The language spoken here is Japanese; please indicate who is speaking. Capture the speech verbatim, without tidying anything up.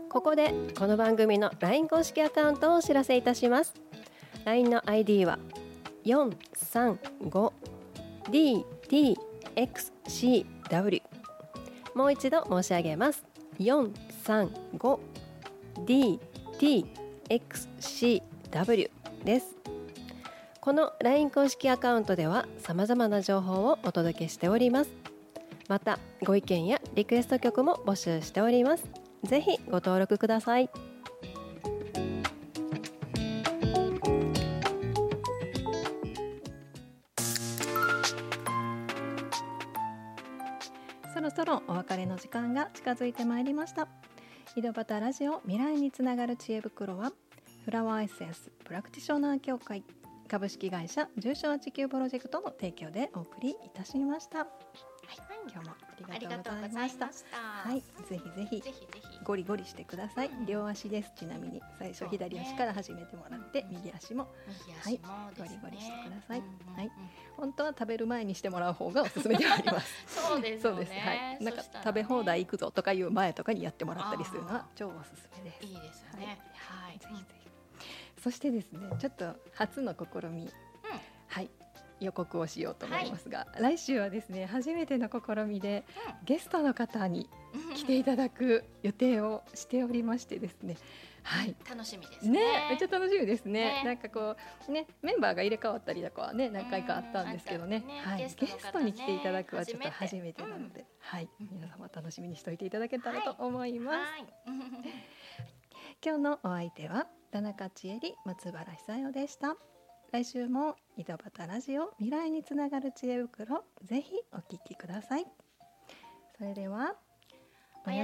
Speaker 1: ここでこの番組の ライン 公式アカウントをお知らせいたします。 ライン の アイディー は よんさんごディーティーエックスシーダブリュー もう一度申し上げます。よんさんごディーティーエックスシーダブリュー です。この ライン 公式アカウントでは様々な情報をお届けしております。またご意見やリクエスト曲も募集しております。ぜひご登録ください。
Speaker 2: そろそろお別れの時間が近づいてまいりました。井戸端ラジオ未来につながる知恵袋はフラワーエッセンスプラクティショナー協会株式会社重症はちきゅうプロジェクトの提供でお送りいたしました。はい、今日もありがとうございました。はい、ぜひぜひ
Speaker 3: ぜひぜひ
Speaker 2: ゴリゴリしてください。両足です。ちなみに最初左足から始めてもらって、右足も
Speaker 3: 右足も
Speaker 2: はい、
Speaker 3: ですね
Speaker 2: ゴリゴリしてください。
Speaker 3: うんうんうん
Speaker 2: はい、本当は食べる前にしてもらう方がおすすめではあります。
Speaker 3: そうですよね。
Speaker 2: そうです。はい、なんか
Speaker 3: そしたらね
Speaker 2: 食べ放題行くぞとかいう前とかにやってもらったりするのは超おすすめです。
Speaker 3: いいですよね。はい。
Speaker 2: ぜひぜひ。そしてですね、ちょっと初の試み、はい予告をしようと思いますが、来週はですね初めての試みで、ゲストの方に来ていただく予定をしておりましてですね、はい、
Speaker 3: 楽しみですね。
Speaker 2: ね、めっちゃ楽しみですね。
Speaker 3: ね
Speaker 2: なんかこうねメンバーが入れ替わったりとかはね何回かあったんですけどね、
Speaker 3: うんあったね
Speaker 2: はい、
Speaker 3: ゲ
Speaker 2: ゲスト
Speaker 3: ストの方ね
Speaker 2: に来ていただくはちょっと初め
Speaker 3: 初めて
Speaker 2: てなので、はい、
Speaker 3: うん
Speaker 2: 皆様楽しみにしておいていただけたらと思います。
Speaker 3: はい。
Speaker 2: 今日のお相手は田中千恵里、松原久代でした。来週も井戸端ラジオ未来につながる知恵袋、ぜひお聞きください。それでは